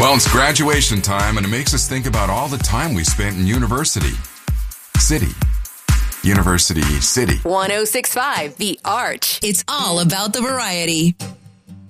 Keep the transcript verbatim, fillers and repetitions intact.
Well, it's graduation time, and it makes us think about all the time we spent in university. City. University City. one oh six point five The Arch. It's all about the variety.